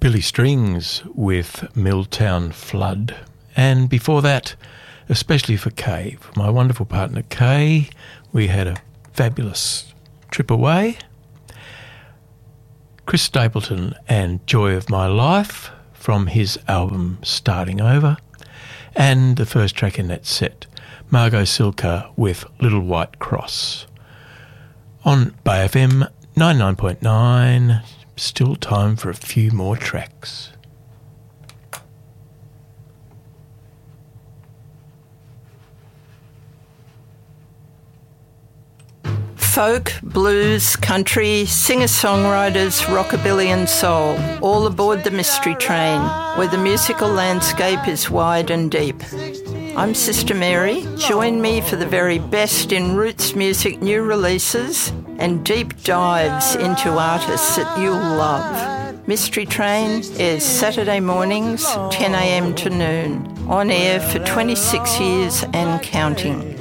Billy Strings with Milltown Flood. And before that, especially for Kay, for my wonderful partner Kay, we had a fabulous trip away. Chris Stapleton and Joy of My Life from his album Starting Over. And the first track in that set, Margot Silka with Little White Cross. On Bay FM 99.9, still time for a few more tracks. Folk, blues, country, singer-songwriters, rockabilly and soul, all aboard the Mystery Train, where the musical landscape is wide and deep. I'm Sister Mary. Join me for the very best in roots music new releases and deep dives into artists that you'll love. Mystery Train is Saturday mornings, 10 a.m. to noon, on air for 26 years and counting.